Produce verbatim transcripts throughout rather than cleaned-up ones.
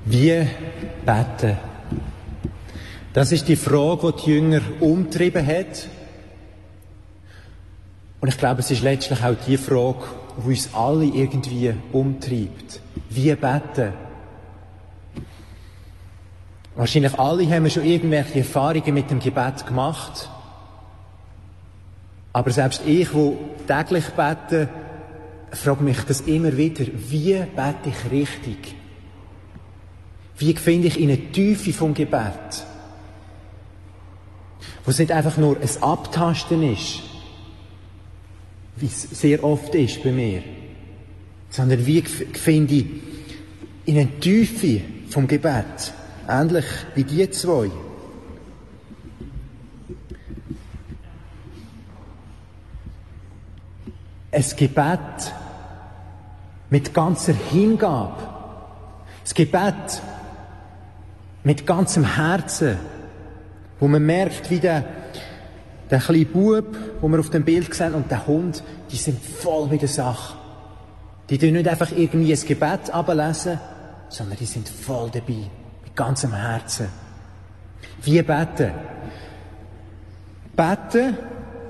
Wie beten? Das ist die Frage, die die Jünger umtrieben hat. Und ich glaube, es ist letztlich auch die Frage, die uns alle irgendwie umtreibt. Wie beten? Wahrscheinlich alle haben wir schon irgendwelche Erfahrungen mit dem Gebet gemacht. Aber selbst ich, der täglich bete, frage mich das immer wieder. Wie bete ich richtig? Wie finde ich in eine Tiefe vom Gebet? Wo es nicht einfach nur ein Abtasten ist, wie es sehr oft ist bei mir, sondern wie finde ich in eine Tiefe vom Gebet, ähnlich wie die zwei. Ein Gebet mit ganzer Hingabe, das Gebet mit ganzem Herzen, wo man merkt, wie der, der kleine Bub, wo wir auf dem Bild sehen, und der Hund, die sind voll bei der Sache. Die tun nicht einfach irgendwie ein Gebet ablesen, sondern die sind voll dabei, mit ganzem Herzen. Wie beten? Beten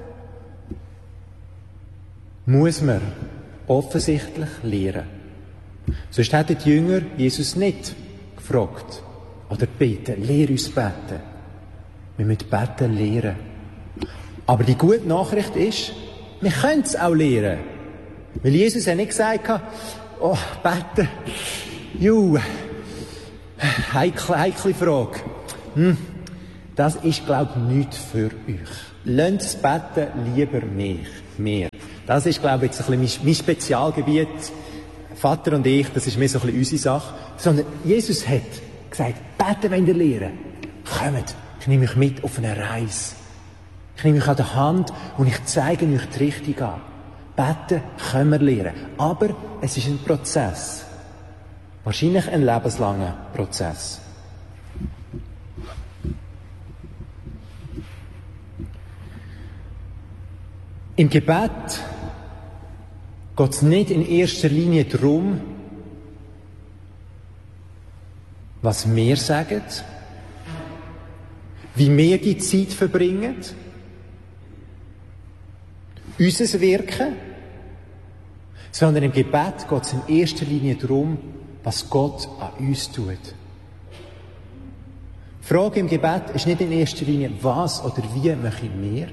muss man offensichtlich lernen. Sonst hätten die Jünger Jesus nicht gefragt oder gebeten, lehr uns beten. Wir müssen beten lernen. Aber die gute Nachricht ist, wir können es auch lernen. Weil Jesus hat nicht gesagt, oh, beten, ju, heikle, heikle Frage. Hm, das ist, glaube ich, nichts für euch. Lasst das Beten lieber mich, mehr. Das ist, glaube ich, jetzt ein bisschen mein Spezialgebiet. Vater und ich, das ist mehr so ein bisschen unsere Sache. Sondern Jesus hat gesagt, beten wollt ihr lernen. Kommt, ich nehme euch mit auf eine Reise. Ich nehme euch an der Hand und ich zeige euch die Richtung an. Beten können wir lernen. Aber es ist ein Prozess. Wahrscheinlich ein lebenslanger Prozess. Im Gebet geht es nicht in erster Linie darum, was wir sagen, wie wir die Zeit verbringen, unser Wirken, sondern im Gebet geht es in erster Linie darum, was Gott an uns tut. Die Frage im Gebet ist nicht in erster Linie, was oder wie machen wir,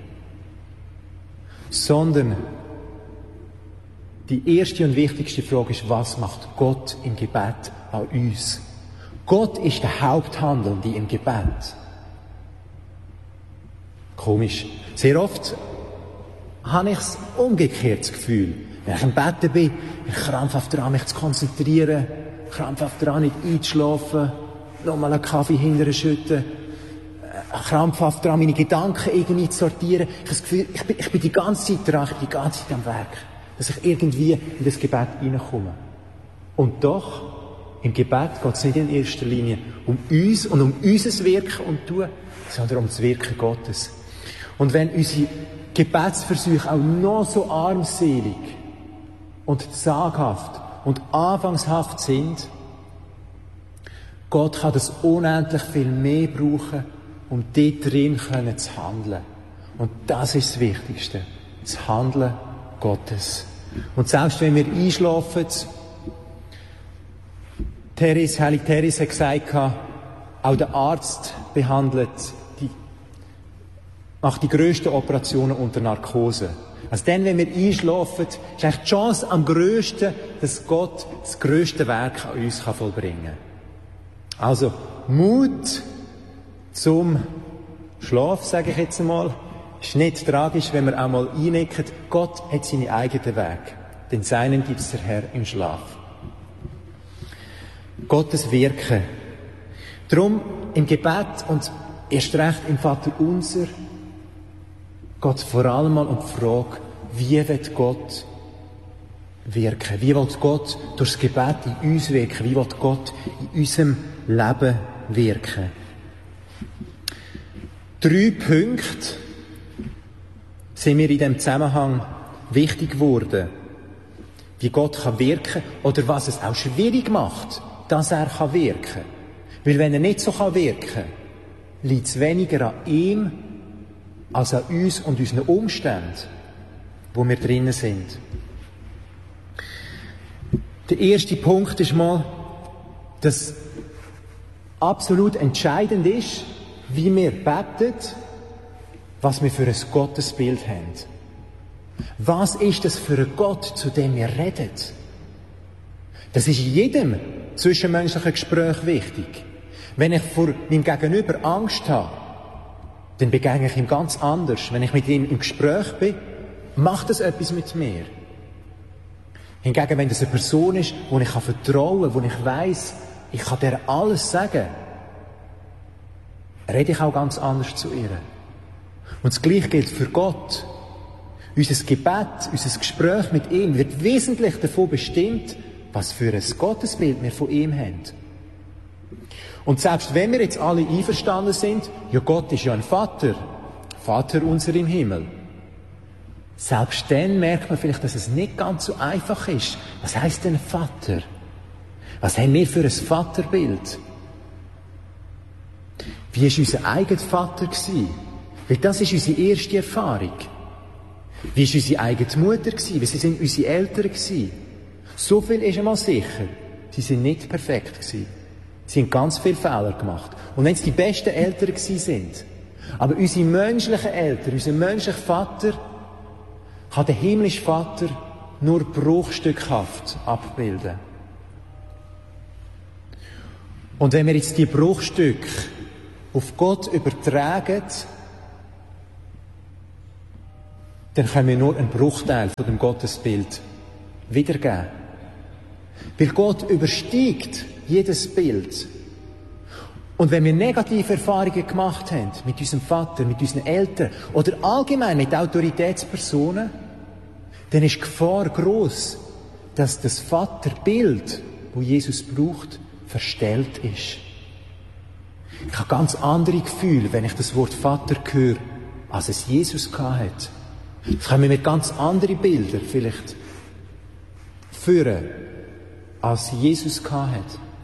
sondern die erste und wichtigste Frage ist, was macht Gott im Gebet an uns? Gott ist der Haupthandelnde im Gebet. Komisch. Sehr oft habe ich das umgekehrte Gefühl. Wenn ich im Betten bin, bin ich krampfhaft daran, mich zu konzentrieren, krampfhaft daran, nicht einzuschlafen, nochmal einen Kaffee hinterher schütten, krampfhaft daran, meine Gedanken irgendwie zu sortieren. Ich habe das Gefühl, ich bin, ich bin die ganze Zeit dran, ich bin die ganze Zeit am Werk, dass ich irgendwie in das Gebet hineinkomme. Und doch, im Gebet geht es nicht in erster Linie um uns und um unser Wirken und Tun, sondern um das Wirken Gottes. Und wenn unsere Gebetsversuche auch noch so armselig und zaghaft und anfangshaft sind, Gott kann das unendlich viel mehr brauchen, um dort drin können zu handeln. Und das ist das Wichtigste. Das Handeln Gottes. Und selbst wenn wir einschlafen, Therese, Heilige Therese hat gesagt, auch der Arzt behandelt die, macht die grössten Operationen unter Narkose. Also dann, wenn wir einschlafen, ist eigentlich die Chance am grössten, dass Gott das grösste Werk an uns vollbringen kann. Also, Mut zum Schlaf, sage ich jetzt einmal, ist nicht tragisch, wenn wir auch mal einnicken. Gott hat seine eigenen Wege. Den seinen gibt es der Herr im Schlaf. Gottes Wirken. Darum im Gebet und erst recht im Vater Unser geht es vor allem mal um die Frage, wie wird Gott wirken? Wie will Gott durch das Gebet in uns wirken? Wie will Gott in unserem Leben wirken? Drei Punkte sind mir in diesem Zusammenhang wichtig geworden. Wie Gott kann wirken oder was es auch schwierig macht, dass er wirken kann. Weil wenn er nicht so wirken kann, liegt es weniger an ihm, als an uns und unseren Umständen, wo wir drinnen sind. Der erste Punkt ist mal, dass absolut entscheidend ist, wie wir beten, was wir für ein Gottesbild haben. Was ist das für ein Gott, zu dem wir reden? Das ist in jedem zwischenmenschlichen Gespräch wichtig. Wenn ich vor meinem Gegenüber Angst habe, dann begegne ich ihm ganz anders. Wenn ich mit ihm im Gespräch bin, macht das etwas mit mir. Hingegen, wenn das eine Person ist, wo ich vertrauen kann, wo ich weiss, ich kann der alles sagen, rede ich auch ganz anders zu ihr. Und das Gleiche gilt für Gott. Unser Gebet, unser Gespräch mit ihm wird wesentlich davon bestimmt, was für ein Gottesbild wir von ihm haben. Und selbst wenn wir jetzt alle einverstanden sind, ja, Gott ist ja ein Vater, Vater unser im Himmel. Selbst dann merkt man vielleicht, dass es nicht ganz so einfach ist. Was heisst denn Vater? Was haben wir für ein Vaterbild? Wie war unser eigener Vater gewesen? Weil das ist unsere erste Erfahrung. Wie war unsere eigene Mutter gewesen? Wie sind unsere Eltern gewesen? So viel ist einmal sicher. Sie sind nicht perfekt gewesen. Sie haben ganz viele Fehler gemacht. Und wenn es die besten Eltern gewesen sind, aber unsere menschlichen Eltern, unser menschlicher Vater, kann der himmlische Vater nur bruchstückhaft abbilden. Und wenn wir jetzt die Bruchstücke auf Gott übertragen, dann können wir nur einen Bruchteil von dem Gottesbild wiedergeben. Weil Gott übersteigt jedes Bild. Und wenn wir negative Erfahrungen gemacht haben mit unserem Vater, mit unseren Eltern oder allgemein mit Autoritätspersonen, dann ist die Gefahr gross, dass das Vaterbild, wo Jesus braucht, verstellt ist. Ich habe ganz andere Gefühle, wenn ich das Wort Vater höre, als es Jesus hatte. Es kommen mir ganz andere Bilder vielleicht führen, als Jesus hatte.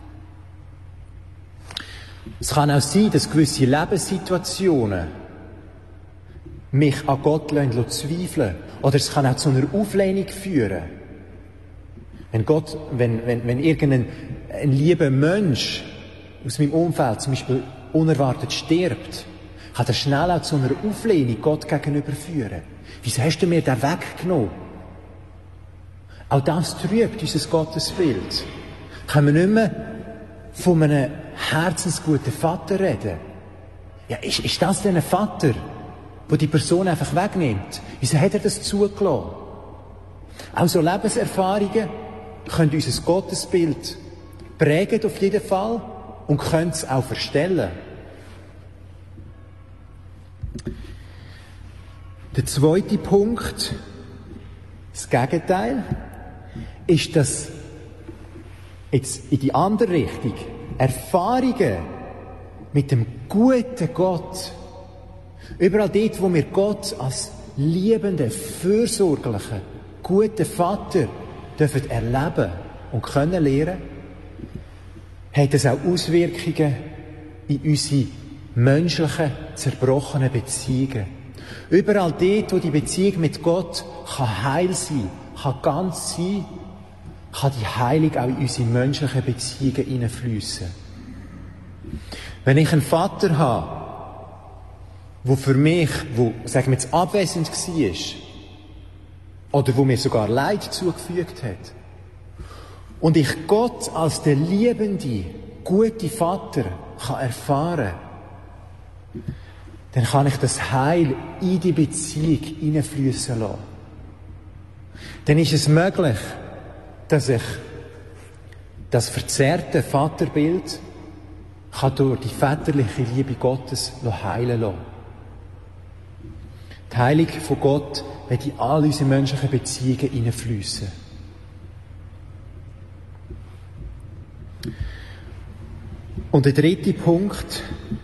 Es kann auch sein, dass gewisse Lebenssituationen mich an Gott zweifeln lassen. Oder es kann auch zu einer Auflehnung führen. Wenn Gott, wenn, wenn, wenn irgendein ein lieber Mensch aus meinem Umfeld zum Beispiel unerwartet stirbt, kann das schnell auch zu einer Auflehnung Gott gegenüber führen. Wieso hast du mir den weggenommen? Auch das trübt unser Gottesbild. Können wir nicht mehr von einem herzensguten Vater reden? Ja, ist, ist das denn ein Vater, der die Person einfach wegnimmt? Wieso hat er das zugelassen? Auch so Lebenserfahrungen können unser Gottesbild prägen auf jeden Fall und können es auch verstellen. Der zweite Punkt, das Gegenteil, ist, dass jetzt in die andere Richtung Erfahrungen mit dem guten Gott, überall dort, wo wir Gott als liebenden, fürsorglichen, guten Vater dürfen erleben und können lernen, hat es auch Auswirkungen in unsere menschlichen, zerbrochenen Beziehungen. Überall dort, wo die Beziehung mit Gott kann heil sein, kann ganz sein, kann die Heilung auch in unsere menschlichen Beziehungen hineinfliessen. Wenn ich einen Vater habe, der für mich, wo, sagen wir jetzt, abwesend war, oder wo mir sogar Leid zugefügt hat, und ich Gott als der liebende, gute Vater kann erfahren, dann kann ich das Heil in die Beziehung hineinfliessen lassen. Dann ist es möglich, dass ich das verzerrte Vaterbild kann durch die väterliche Liebe Gottes heilen lassen. Die Heilung von Gott wird in all unsere menschlichen Beziehungen hineinfliessen. Und der dritte Punkt,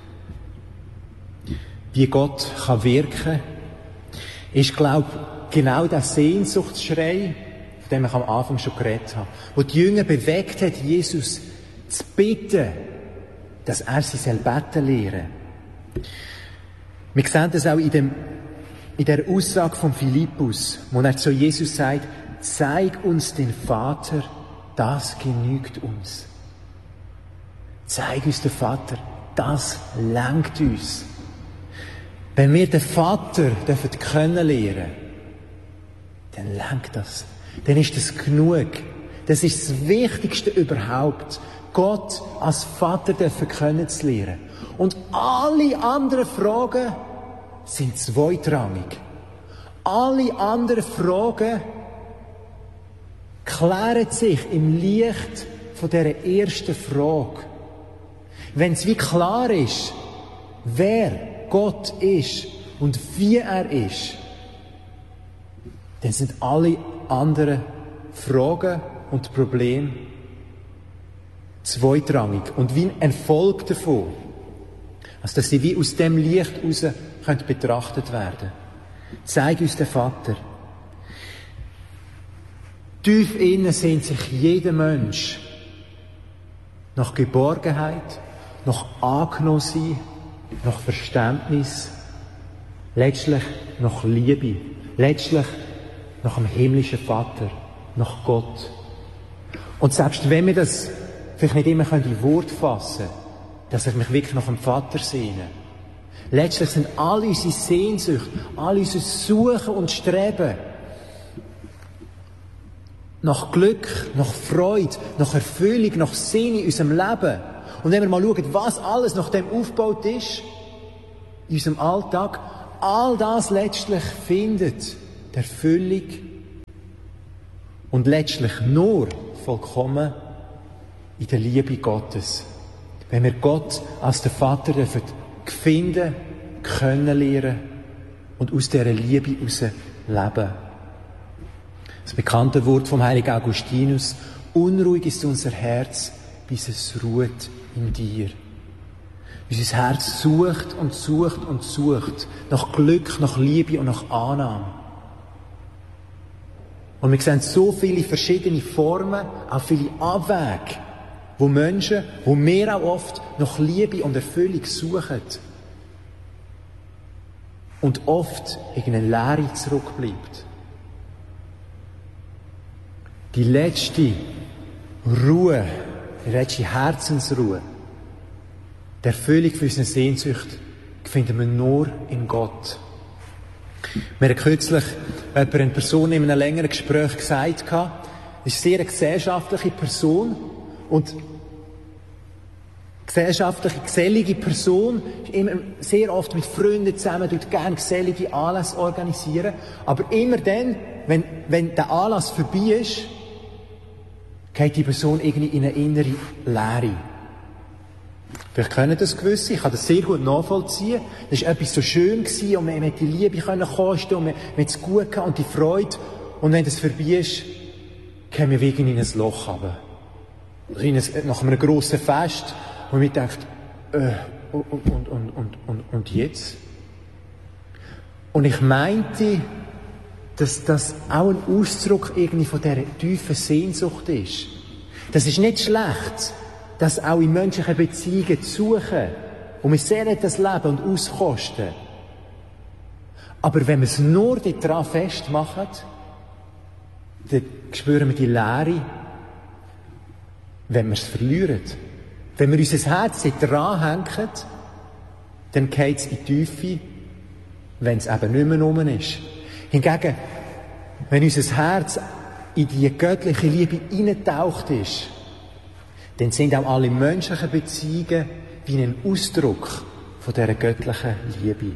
wie Gott kann wirken, ist, glaube ich, genau der Sehnsuchtsschrei, von dem ich am Anfang schon geredet habe, wo die Jünger bewegt hat, Jesus zu bitten, dass er sie soll beten lehren. Wir sehen das auch in, dem, in der Aussage von Philippus, wo er zu Jesus sagt, zeig uns den Vater, das genügt uns. Zeig uns den Vater, das lenkt uns. Wenn wir den Vater dürfen kennenlernen, dann lenkt das. Dann ist das genug. Das ist das Wichtigste überhaupt. Gott als Vater dürfen kennenzulernen. Und alle anderen Fragen sind zweitrangig. Alle anderen Fragen klären sich im Licht von dieser ersten Frage. Wenn es wie klar ist, wer Gott ist und wie er ist, dann sind alle anderen Fragen und Probleme zweitrangig und wie ein Erfolg davon. Also, dass sie wie aus dem Licht heraus können betrachtet werden. Zeig uns den Vater. Tief innen sehnt sich jeder Mensch nach Geborgenheit, nach angenommen sein, nach Verständnis, letztlich nach Liebe, letztlich nach dem himmlischen Vater, nach Gott. Und selbst wenn wir das vielleicht nicht immer in Wort fassen können, dass ich mich wirklich nach dem Vater sehne, letztlich sind alle unsere Sehnsüchte, alle unser Suchen und Streben nach Glück, nach Freude, nach Erfüllung, nach Sinn in unserem Leben. Und wenn wir mal schauen, was alles nach dem aufgebaut ist, in unserem Alltag, all das letztlich findet die Erfüllung und letztlich nur vollkommen in der Liebe Gottes. Wenn wir Gott als den Vater dürfen finden, kennenlernen und aus dieser Liebe heraus leben. Das bekannte Wort vom heiligen Augustinus: Unruhig ist unser Herz, bis es ruht in dir. Unser Herz sucht und sucht und sucht nach Glück, nach Liebe und nach Annahme. Und wir sehen so viele verschiedene Formen, auch viele Abwege, wo Menschen, wo wir auch oft nach Liebe und Erfüllung suchen. Und oft irgendeine Leere zurückbleibt. Die letzte Ruhe, die letzte Herzensruhe, die Erfüllung für unsere Sehnsucht, finden wir nur in Gott. Wir haben kürzlich eine Person in einem längeren Gespräch gesagt, es ist eine sehr gesellschaftliche Person und gesellschaftliche, gesellige Person, immer sehr oft mit Freunden zusammen, tut gerne gesellige Anlässe organisieren, aber immer dann, wenn, wenn der Anlass vorbei ist, geht die Person irgendwie in eine innere Leere. Vielleicht können das gewisse, ich kann das sehr gut nachvollziehen. Das war etwas so schön gewesen und wir haben die Liebe können kosten und wir haben es gut gehabt und die Freude. Und wenn das vorbei ist, kommen wir wegen in ein Loch runter. Also in ein, nach einem grossen Fest, wo man denkt, äh, und, und, und, und, und, und jetzt? Und ich meinte, dass das auch ein Ausdruck irgendwie von dieser tiefen Sehnsucht ist. Das ist nicht schlecht, das auch in menschlichen Beziehungen zu suchen. Und wir sehen das Leben und auskosten. Aber wenn wir es nur daran festmachen, dann spüren wir die Leere, wenn wir es verlieren. Wenn wir unser Herz nicht dran hängen, dann geht es in die Tiefe, wenn es eben nicht mehr rum ist. Hingegen, wenn unser Herz in die göttliche Liebe eingetaucht ist, dann sind auch alle menschlichen Beziehungen wie ein Ausdruck von dieser göttlichen Liebe.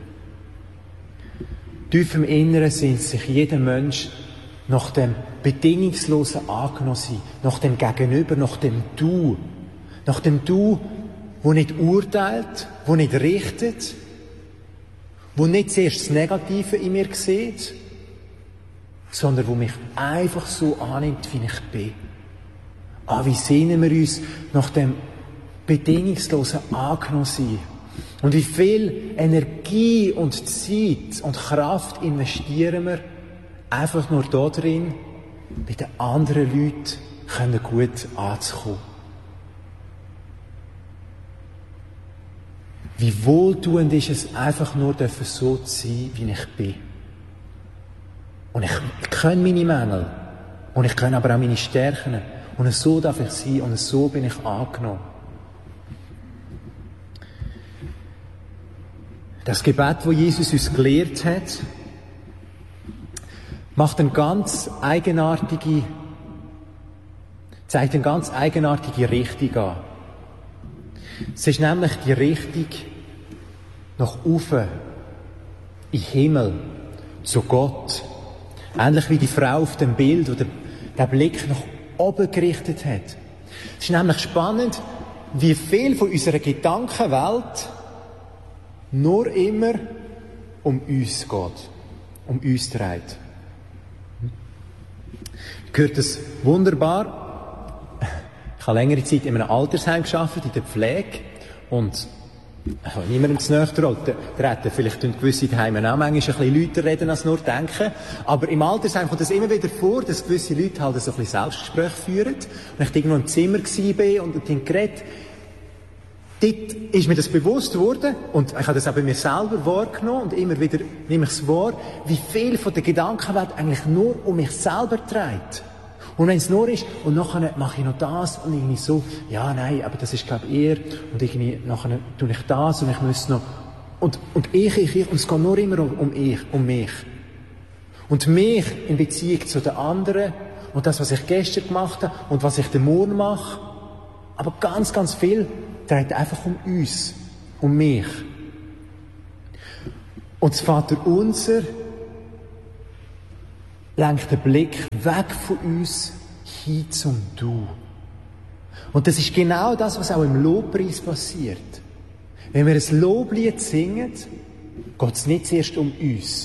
Tief im Inneren sehnt sich jeder Mensch nach dem bedingungslosen Angenommensein, nach dem Gegenüber, nach dem Du, nach dem Du, wo nicht urteilt, wo nicht richtet, wo nicht zuerst das Negative in mir sieht, sondern wo mich einfach so annimmt, wie ich bin. Ah, wie sehnen wir uns nach dem bedingungslosen Angenommensein? Und wie viel Energie und Zeit und Kraft investieren wir einfach nur darin, bei den anderen Leuten gut anzukommen. Wie wohltuend ist es, einfach nur so zu sein, wie ich bin. Und ich, ich kenne meine Mängel. Und ich kenne aber auch meine Stärken. Und so darf ich sein. Und so bin ich angenommen. Das Gebet, das Jesus uns gelehrt hat, macht eine ganz eigenartige, zeigt eine ganz eigenartige Richtung an. Es ist nämlich die Richtung nach oben, in den Himmel, zu Gott. Ähnlich wie die Frau auf dem Bild, die den Blick nach oben gerichtet hat. Es ist nämlich spannend, wie viel von unserer Gedankenwelt nur immer um uns geht, um uns dreht. Ich höre das wunderbar. Ich habe längere Zeit in einem Altersheim gearbeitet, in der Pflege. Und ich habe niemandem zu nahe treten. Vielleicht tun gewisse Heime auch manchmal ein bisschen Leute reden, als nur denken. Aber im Altersheim kommt es immer wieder vor, dass gewisse Leute halt so ein bisschen Selbstgespräch führen. Und ich irgendwo im Zimmer war und dann geredet. Dort ist mir das bewusst geworden, und ich habe das auch bei mir selber wahrgenommen, und immer wieder nehme ich es wahr, wie viel von der Gedankenwelt eigentlich nur um mich selber dreht. Und wenn es nur ist, und nachher mache ich noch das, und irgendwie so, ja, nein, aber das ist, glaube ich, eher, und irgendwie, nachher tue ich das, und ich muss noch, und, und ich, ich, ich, und es geht nur immer um, um ich, um mich. Und mich in Beziehung zu den anderen, und das, was ich gestern gemacht habe, und was ich den Morgen mache, aber ganz, ganz viel dreht einfach um uns, um mich. Und das Vaterunser lenkt den Blick weg von uns hin zum Du. Und das ist genau das, was auch im Lobpreis passiert. Wenn wir ein Loblied singen, geht es nicht zuerst um uns.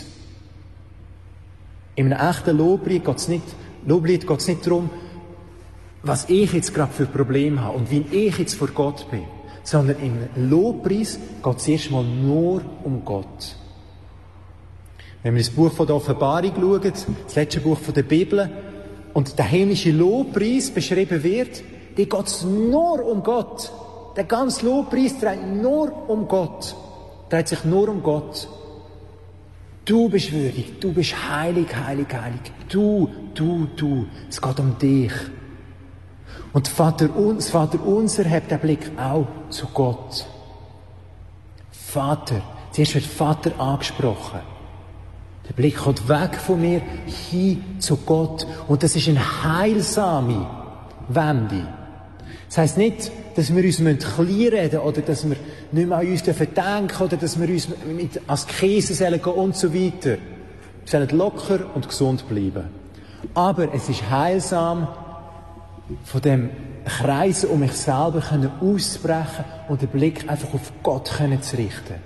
In einem echten Loblied geht es nicht, Loblied geht es nicht darum, was ich jetzt gerade für Probleme habe und wie ich jetzt vor Gott bin, sondern im Lobpreis geht es erstmal nur um Gott. Wenn wir das Buch von der Offenbarung schauen, das letzte Buch von der Bibel, und der himmlische Lobpreis beschrieben wird, da geht es nur um Gott. Der ganze Lobpreis dreht nur um Gott. Dreht sich nur um Gott. Du bist würdig, du bist heilig, heilig, heilig. Du, du, du. Es geht um dich. Und Vater, das Vaterunser hat den Blick auch zu Gott. Vater. Zuerst wird Vater angesprochen. Der Blick kommt weg von mir hin zu Gott. Und das ist eine heilsame Wende. Das heisst nicht, dass wir uns klein reden oder dass wir nicht mehr an uns denken oder dass wir uns mit Askese gehen und so weiter. Wir sollen locker und gesund bleiben. Aber es ist heilsam, von dem Kreis um mich selber auszubrechen und den Blick einfach auf Gott zu richten.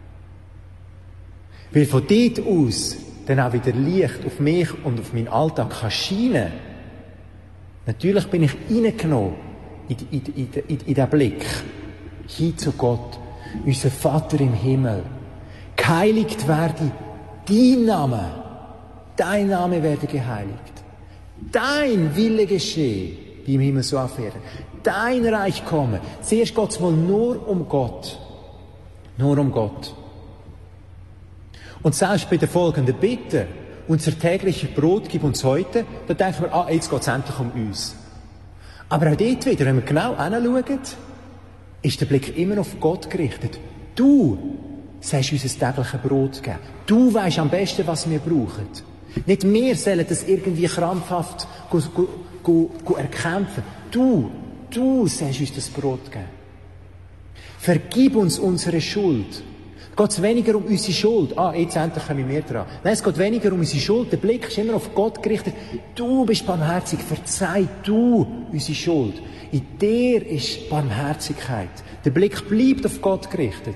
Weil von dort aus dann auch wieder Licht auf mich und auf meinen Alltag kann scheinen. Natürlich bin ich reingenommen in, in, in, in, in diesen Blick. Hin zu Gott, unser Vater im Himmel. Geheiligt werde dein Name. Dein Name werde geheiligt. Dein Wille geschehe, wie im Himmel so auf Erden. Dein Reich komme. Zuerst geht es mal nur um Gott. Nur um Gott. Und selbst bei der folgenden Bitte, unser tägliches Brot gib uns heute, da denken wir, ah, jetzt geht es endlich um uns. Aber auch dort wieder, wenn wir genau hinschauen, ist der Blick immer auf Gott gerichtet. Du sollst uns das tägliche Brot geben. Du weisst am besten, was wir brauchen. Nicht wir sollen das irgendwie krampfhaft go, go, go, go erkämpfen. Du, du sollst uns das Brot geben. Vergib uns unsere Schuld. Geht es weniger um unsere Schuld. Ah, jetzt endlich kommen wir dran. Nein, es geht weniger um unsere Schuld. Der Blick ist immer auf Gott gerichtet. Du bist barmherzig. Verzeih du unsere Schuld. In dir ist Barmherzigkeit. Der Blick bleibt auf Gott gerichtet.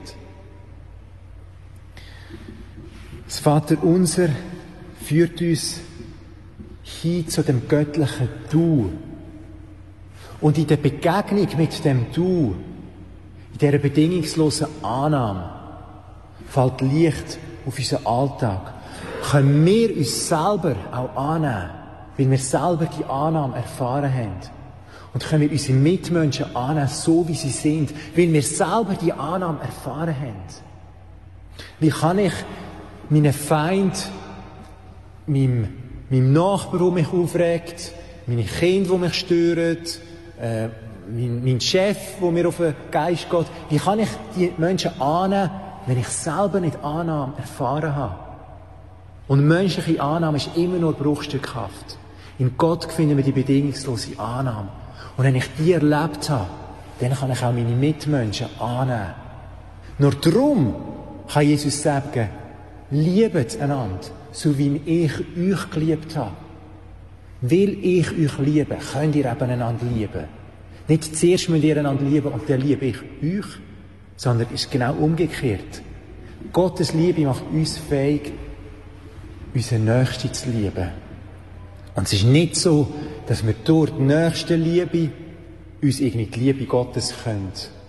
Das Vaterunser führt uns hin zu dem göttlichen Du. Und in der Begegnung mit dem Du, in dieser bedingungslosen Annahme, fällt Licht auf unseren Alltag. Können wir uns selber auch annehmen, weil wir selber die Annahme erfahren haben. Und können wir unsere Mitmenschen annehmen, so wie sie sind, weil wir selber die Annahme erfahren haben. Wie kann ich meinen Feind, meinem, meinem Nachbarn, der mich aufregt, meine Kinder, die mich stören, äh, mein, mein Chef, der mir auf den Geist geht, wie kann ich die Menschen annehmen, wenn ich selber nicht Annahme erfahren habe? Und menschliche Annahme ist immer nur bruchstückhaft. In Gott finden wir die bedingungslose Annahme. Und wenn ich die erlebt habe, dann kann ich auch meine Mitmenschen annehmen. Nur darum kann Jesus sagen, liebet einander, so wie ich euch geliebt habe. Weil ich euch liebe, könnt ihr eben einander lieben. Nicht zuerst müsst ihr einander lieben und dann liebe ich euch, sondern es ist genau umgekehrt. Gottes Liebe macht uns fähig, unseren Nächsten zu lieben. Und es ist nicht so, dass wir durch die nächste Liebe uns irgendwie die Liebe Gottes können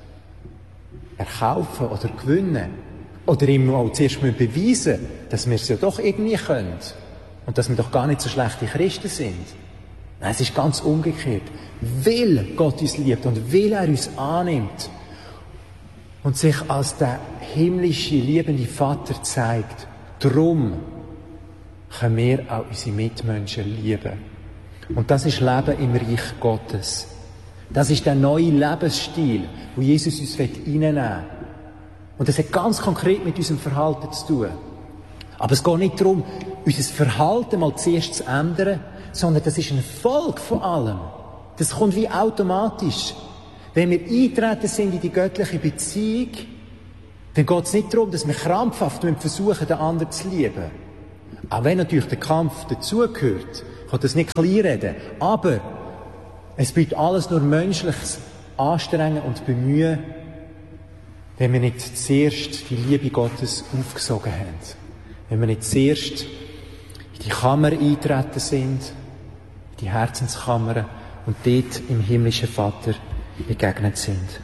erkaufen oder gewinnen. Oder ihm auch zuerst mal beweisen, dass wir es ja doch irgendwie können. Und dass wir doch gar nicht so schlechte Christen sind. Nein, es ist ganz umgekehrt. Weil Gott uns liebt und weil er uns annimmt und sich als der himmlische, liebende Vater zeigt, drum können wir auch unsere Mitmenschen lieben. Und das ist Leben im Reich Gottes. Das ist der neue Lebensstil, wo Jesus uns reinnehmen will. Und das hat ganz konkret mit unserem Verhalten zu tun. Aber es geht nicht darum, unser Verhalten mal zuerst zu ändern, sondern das ist eine Folge von allem. Das kommt wie automatisch. Wenn wir eintreten sind in die göttliche Beziehung, dann geht es nicht darum, dass wir krampfhaft versuchen, den anderen zu lieben. Auch wenn natürlich der Kampf dazugehört, kann das nicht kleinreden. Aber es bleibt alles nur menschliches Anstrengen und Bemühen, wenn wir nicht zuerst die Liebe Gottes aufgesogen haben. Wenn wir nicht zuerst in die Kammer eingetreten sind, in die Herzenskammer, und dort im himmlischen Vater begegnet sind.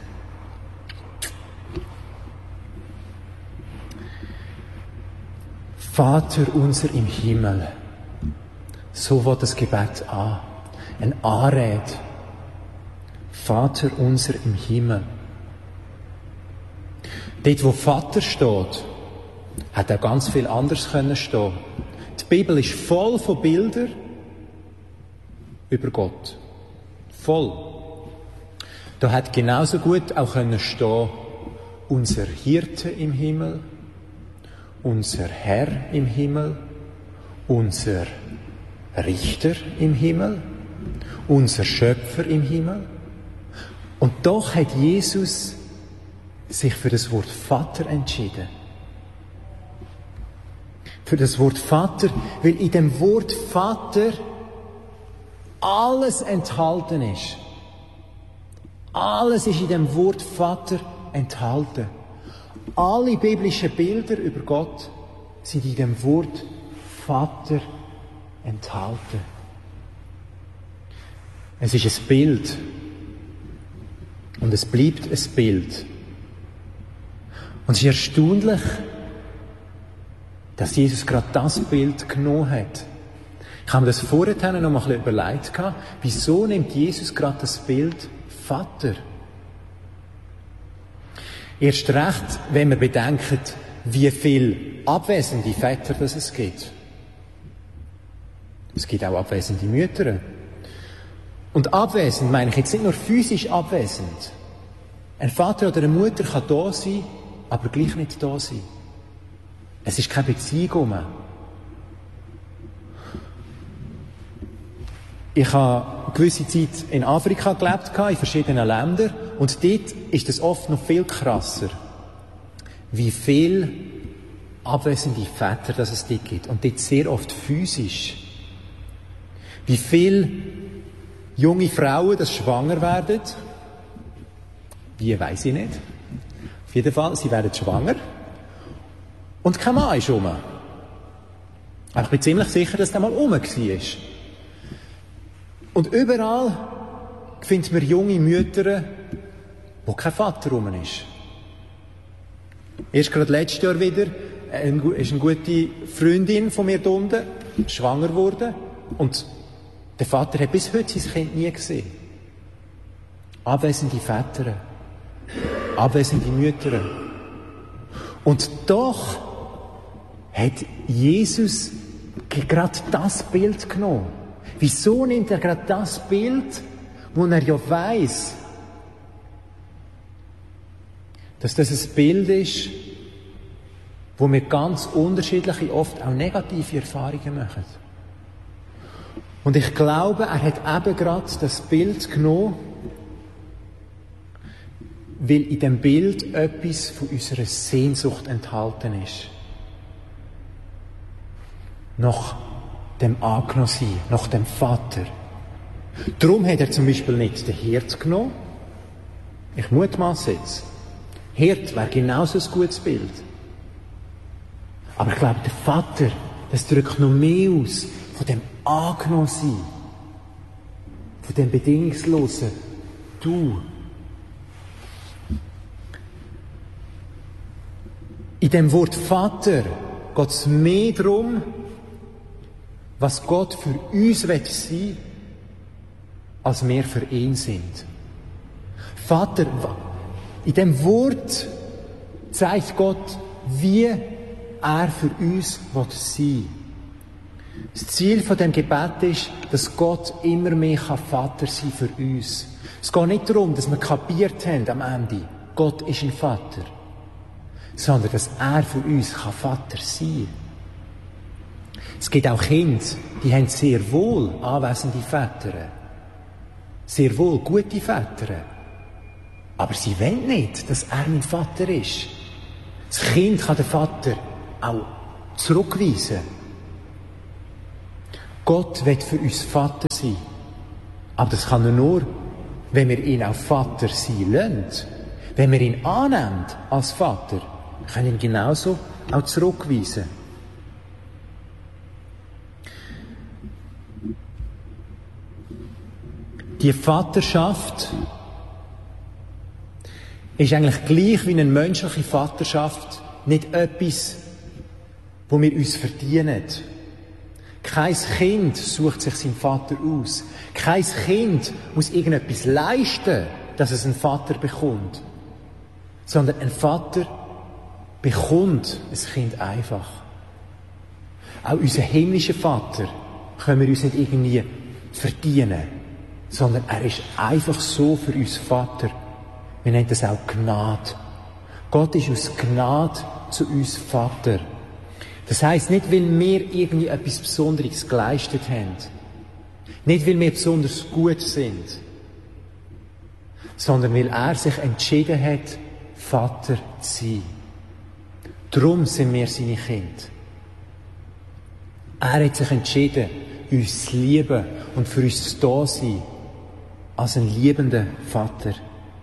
Vater unser im Himmel. So fängt das Gebet an. Ein Anrede. Vater unser im Himmel. Dort, wo Vater steht, hat auch ganz viel anderes können stehen. Die Bibel ist voll von Bildern über Gott. Voll. Da hat genauso gut auch können stehen, unser Hirte im Himmel, unser Herr im Himmel, unser Richter im Himmel, unser Schöpfer im Himmel. Und doch hat Jesus sich für das Wort Vater entschieden. Für das Wort Vater, weil in dem Wort Vater alles enthalten ist. Alles ist in dem Wort Vater enthalten. Alle biblischen Bilder über Gott sind in dem Wort Vater enthalten. Es ist ein Bild. Und es bleibt ein Bild. Und es ist erstaunlich, dass Jesus gerade das Bild genommen hat. Ich habe mir das vorher noch mal ein bisschen überlegt, wieso nimmt Jesus gerade das Bild Vater? Erst recht, wenn wir bedenken, wie viele abwesende Väter das es gibt. Es gibt auch abwesende Mütter. Und abwesend meine ich jetzt nicht nur physisch abwesend. Ein Vater oder eine Mutter kann da sein, aber gleich nicht da sein. Es ist keine Beziehung mehr. Ich habe eine gewisse Zeit in Afrika gelebt, in verschiedenen Ländern, und dort ist es oft noch viel krasser, wie viele abwesende Väter das es dort gibt. Und dort sehr oft physisch. Wie viele junge Frauen das schwanger werden. Wie, weiss ich nicht. Auf jeden Fall, sie werden schwanger. Und kein Mann ist rum. Aber ich bin ziemlich sicher, dass der mal rum war. Und überall finden wir junge Mütter, wo kein Vater rum ist. Erst gerade letztes Jahr wieder ist eine gute Freundin von mir da unten schwanger geworden. Und der Vater hat bis heute sein Kind nie gesehen. abwesende Väter, abwesende Mütter. Und doch hat Jesus gerade das Bild genommen. Wieso nimmt er gerade das Bild, wo er ja weiss, dass das ein Bild ist, wo wir ganz unterschiedliche, oft auch negative Erfahrungen machen. Und ich glaube, er hat eben gerade das Bild genommen, weil in dem Bild etwas von unserer Sehnsucht enthalten ist. Nach dem Angenommensein, nach dem Vater. Darum hat er zum Beispiel nicht den Hirt genommen. Ich mutmaße jetzt. Hirt wäre genauso ein gutes Bild. Aber ich glaube, der Vater, das drückt noch mehr aus von dem Angenommensein, von dem bedingungslosen Du. In dem Wort Vater geht es mehr darum, was Gott für uns sein will, als wir für ihn sind. Vater, in dem Wort zeigt Gott, wie er für uns sein will. Das Ziel von dem Gebet ist, dass Gott immer mehr Vater sein kann für uns. Es geht nicht darum, dass wir kapiert haben am Ende, Gott ist ein Vater, sondern dass er für uns Vater sein kann. Es gibt auch Kinder, die haben sehr wohl anwesende Väter. Sehr wohl gute Väter. Aber sie wollen nicht, dass er mein Vater ist. Das Kind kann den Vater auch zurückweisen. Gott will für uns Vater sein. Aber das kann er nur, wenn wir ihn auch Vater sein lassen. Wenn wir ihn annehmen als Vater, können wir ihn genauso auch zurückweisen. Die Vaterschaft ist eigentlich gleich wie eine menschliche Vaterschaft nicht etwas, wo wir uns verdienen. Kein Kind sucht sich seinen Vater aus. Kein Kind muss irgendetwas leisten, dass es einen Vater bekommt. Sondern ein Vater bekommt ein Kind einfach. Auch unser himmlischer Vater können wir uns nicht irgendwie verdienen. Sondern er ist einfach so für uns Vater. Wir nennen das auch Gnade. Gott ist aus Gnade zu uns Vater. Das heisst, nicht weil wir irgendwie etwas Besonderes geleistet haben, nicht weil wir besonders gut sind, sondern weil er sich entschieden hat, Vater zu sein. Darum sind wir seine Kinder. Er hat sich entschieden, uns zu lieben und für uns da zu sein, als ein liebender Vater.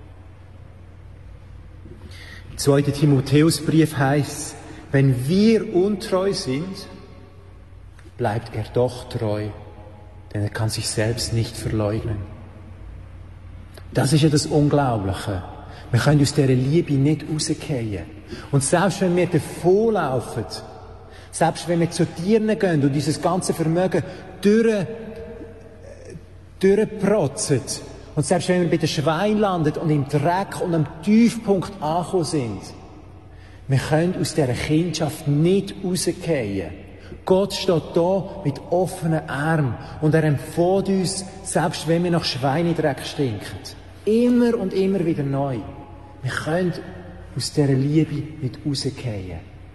Im zweiten Timotheusbrief heisst, wenn wir untreu sind, bleibt er doch treu, denn er kann sich selbst nicht verleugnen. Das ist ja das Unglaubliche. Wir können aus dieser Liebe nicht rausgehen. Und selbst wenn wir davonlaufen, selbst wenn wir zu Tieren gehen und dieses ganze Vermögen durch, durchprotzen, und selbst wenn wir bei den Schweinen landen und im Dreck und am Tiefpunkt angekommen sind, wir können aus dieser Kindschaft nicht rausgehen. Gott steht da mit offenen Armen und er empfiehlt uns, selbst wenn wir nach Schweinedreck stinken, immer und immer wieder neu. Wir können aus dieser Liebe nicht rausgehen.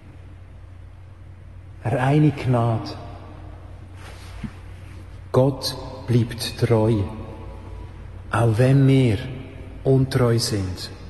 Reine Gnade. Gott bleibt treu, auch wenn wir untreu sind.